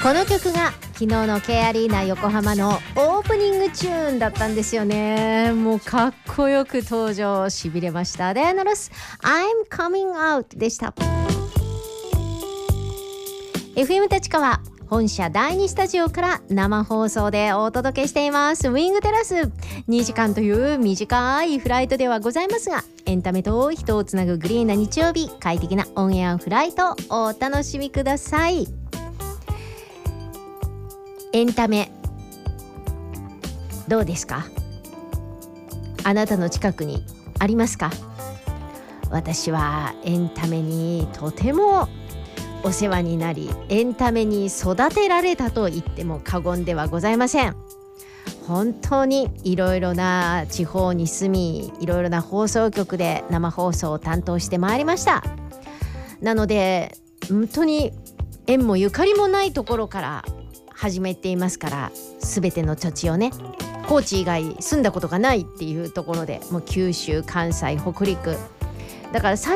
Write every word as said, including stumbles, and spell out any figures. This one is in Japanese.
この曲が昨日の K アリーナ横浜のオープニングチューンだったんですよね。もうかっこよく登場、しびれました。ダイアナ・ロス I'm Coming Out でした。 エフエム 立川本社だいにスタジオから生放送でお届けしていますウィングテラス。にじかんという短いフライトではございますが、エンタメと人をつなぐグリーンな日曜日、快適なオンエアフライトをお楽しみください。エンタメどうですか？あなたの近くにありますか？私はエンタメにとてもお世話になり、エンタメに育てられたと言っても過言ではございません。本当にいろいろな地方に住み、いろいろな放送局で生放送を担当してまいりました。なので本当に縁もゆかりもないところから始めていますから、全ての土地をね、高知以外住んだことがないっていうところで、もう九州、関西、北陸だから最